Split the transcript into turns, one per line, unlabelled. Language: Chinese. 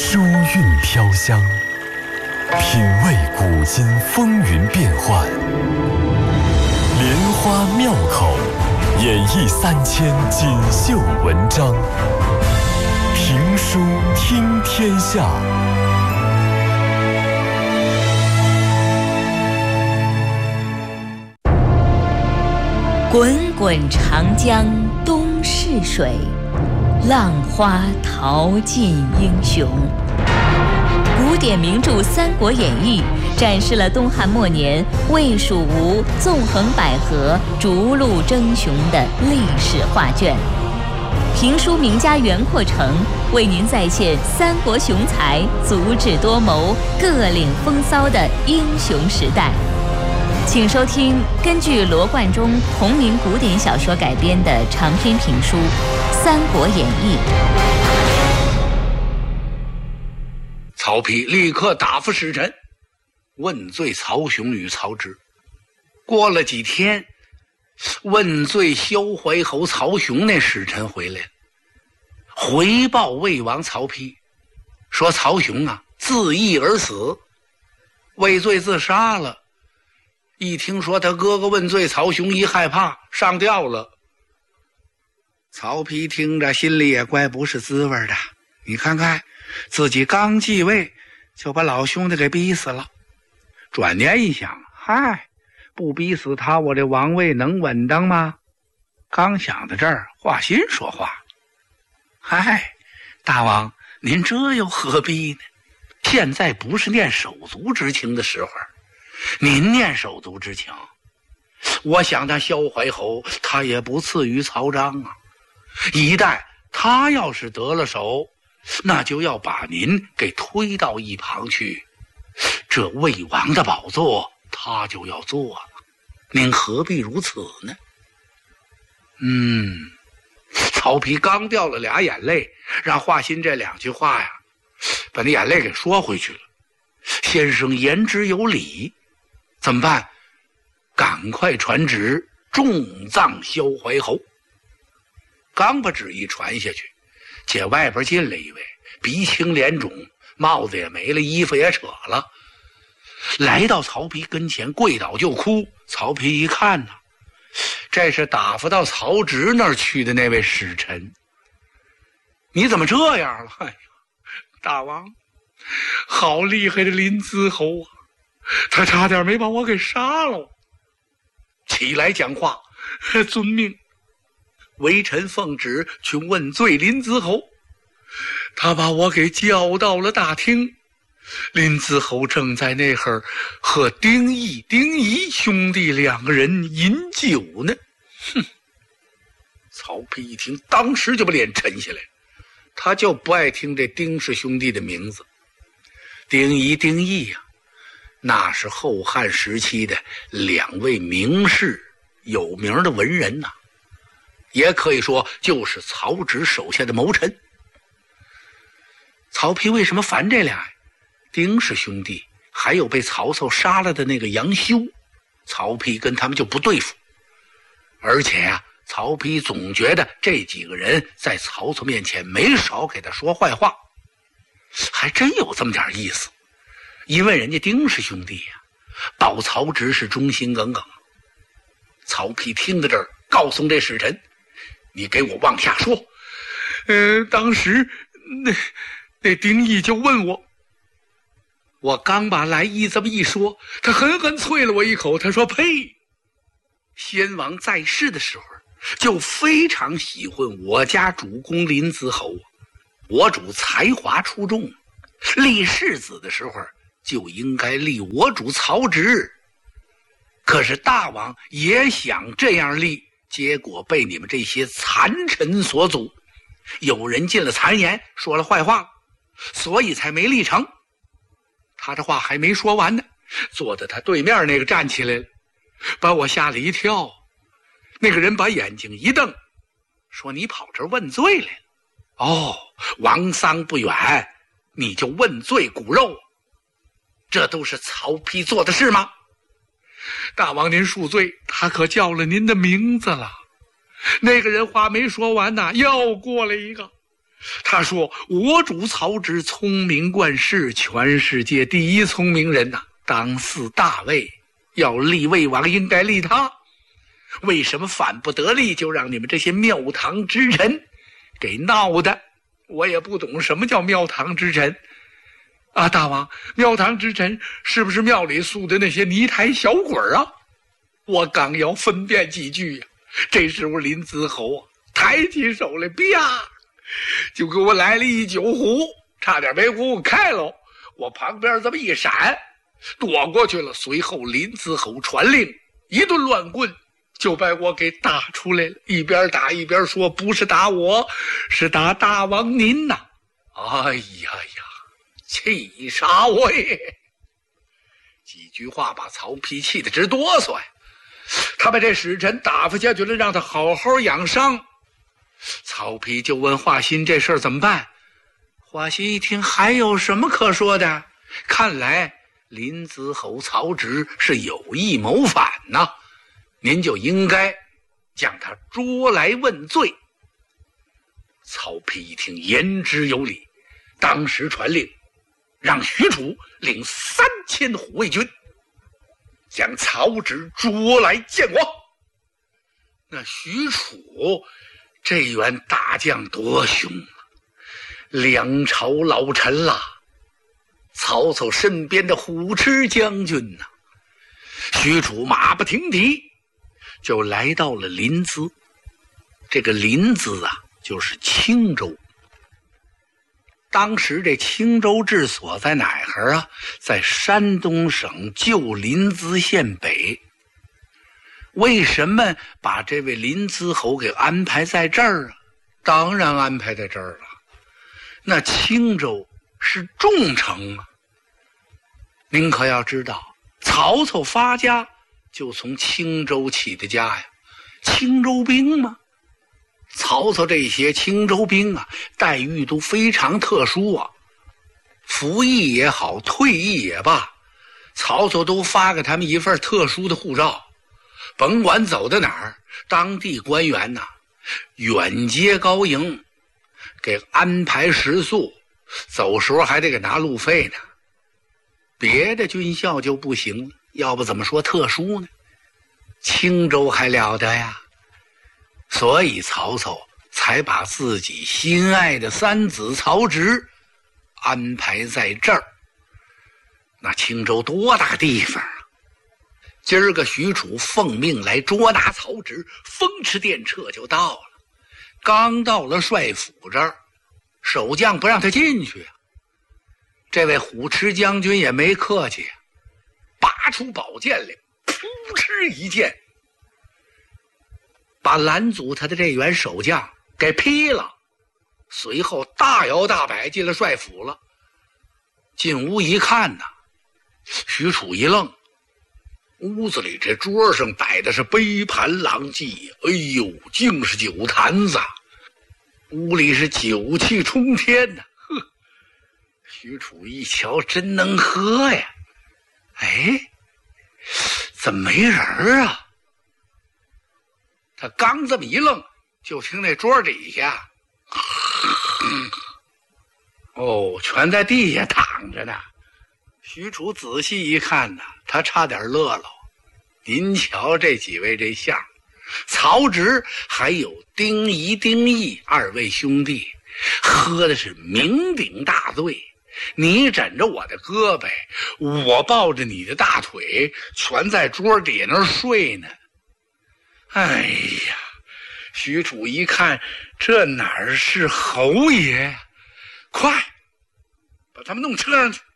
书韵飘香，品味古今风云变幻，莲花妙口，演绎3000锦绣文章。评书听天下。
滚滚长江东逝水，浪花淘尽英雄。古典名著《三国演义》展示了东汉末年魏蜀吴纵横捭阖、逐鹿争雄的历史画卷。评书名家袁阔成为您再现三国雄才足智多谋、各领风骚的英雄时代。请收听根据罗贯中同名古典小说改编的长篇评书《三国演义》。
曹丕立刻答复使臣，问罪曹雄与曹植。过了几天，问罪萧怀侯曹雄那使臣回来了，回报魏王曹丕，说曹雄啊自缢而死，畏罪自杀了。一听说他哥哥问罪，曹雄一害怕上吊了。曹丕听着心里也怪不是滋味的，你看看自己刚继位就把老兄弟给逼死了，转念一想，嗨，不逼死他我这王位能稳当吗？刚想到这儿，华歆说话，嗨，大王您这又何必呢？现在不是念手足之情的时候，您念手足之情，我想他萧怀侯他也不次于曹彰啊，一旦他要是得了手，那就要把您给推到一旁去，这魏王的宝座他就要做了，您何必如此呢？曹丕刚掉了俩眼泪，让华歆这2句话呀把那眼泪给说回去了。先生言之有理，怎么办？赶快传旨重葬萧怀侯。刚把旨意传下去，见外边进来一位，鼻青脸肿，帽子也没了，衣服也扯了，来到曹丕跟前跪倒就哭。曹丕一看呢，这是打发到曹植那儿去的那位使臣。你怎么这样了？哎呀，大王，好厉害的临淄侯啊，他差点没把我给杀了。起来讲话，遵命。微臣奉旨去问罪临淄侯，他把我给叫到了大厅。临淄侯正在那会儿和丁义、丁仪兄弟2个人饮酒呢。曹丕一听，当时就把脸沉下来，他就不爱听这丁氏兄弟的名字。丁仪、丁义呀，那是后汉时期的2位名士，有名的文人呐，也可以说就是曹植手下的谋臣。曹丕为什么烦这俩呀？丁氏兄弟还有被曹操杀了的那个杨修，曹丕跟他们就不对付。而且啊，曹丕总觉得这几个人在曹操面前没少给他说坏话，还真有这么点意思。因为人家丁氏兄弟呀，保曹植是忠心耿耿。曹丕听到这儿，告诉这使臣，你给我往下说。当时那丁义就问我刚把来意这么一说，他狠狠啐了我一口，他说呸，先王在世的时候就非常喜欢我家主公临淄侯，我主才华出众，立世子的时候就应该立我主曹植，可是大王也想这样立，结果被你们这些残臣所阻，有人进了谗言，说了坏话，所以才没立成。他这话还没说完呢，坐在他对面那个站起来了，把我吓了一跳。那个人把眼睛一瞪，说你跑这儿问罪来了？哦，王丧不远，你就问罪骨肉，这都是曹丕做的事吗？大王您恕罪，他可叫了您的名字了。那个人话没说完呐，又过来一个， 他说我主曹植聪明冠世，全世界第一聪明人呐，当嗣大位，要立魏王应该立他，为什么反不得力，就让你们这些庙堂之臣给闹的。我也不懂什么叫庙堂之臣啊，大王，庙堂之臣是不是庙里塑的那些泥台小鬼啊？我刚要分辨几句呀，这时候林子侯啊抬起手来，啪就给我来了一酒壶，差点没给我开了。我旁边这么一闪，躲过去了。随后林子侯传令，一顿乱棍就把我给打出来了，一边打一边说：“不是打我，是打大王您呐！”哎呀呀，气杀我耶！几句话把曹丕气得直哆嗦呀。他把这使臣打发下去了，让他好好养伤。曹丕就问华歆这事儿怎么办。华歆一听，还有什么可说的？看来林子侯曹植是有意谋反呐，您就应该将他捉来问罪。曹丕一听，言之有理，当时传令，让许褚领3000护卫军，将曹植捉来见我。那许褚这员大将多凶啊，两朝老臣啦，曹操身边的虎痴将军呐。许褚马不停蹄就来到了临淄。这个临淄啊，就是青州。当时这青州治所在哪儿啊？在山东省旧临淄县北。为什么把这位临淄侯给安排在这儿啊？当然安排在这儿了。那青州是重城啊。您可要知道，曹操发家就从青州起的家呀。青州兵嘛，曹操这些青州兵啊，待遇都非常特殊啊。服役也好，退役也罢，曹操都发给他们一份特殊的护照。甭管走到哪儿，当地官员呐，远接高迎，给安排食宿，走时候还得给拿路费呢。别的军校就不行了，要不怎么说特殊呢？青州还了得呀！所以曹操才把自己心爱的三子曹植安排在这儿。那青州多大地方啊！今儿个许褚奉命来捉拿曹植，风驰电掣就到了。刚到了帅府这儿，守将不让他进去啊。这位虎痴将军也没客气，拔出宝剑来，扑哧一剑，把拦阻他的这员守将给劈了。随后大摇大摆进了帅府了。进屋一看呐，许褚一愣，屋子里这桌上摆的是杯盘狼藉，哎呦，竟是酒坛子，屋里是酒气冲天呐。许褚一瞧，真能喝呀！哎，怎么没人啊？他刚这么一愣，就听那桌底下，哦，全在地下躺着呢。许褚仔细一看呢，他差点乐了。您瞧这几位这相，曹植还有丁仪、丁义二位兄弟，喝的是酩酊大醉。你枕着我的胳膊，我抱着你的大腿，全在桌底下那儿睡呢。哎呀，许褚一看，这哪儿是侯爷？快把他们弄车上去！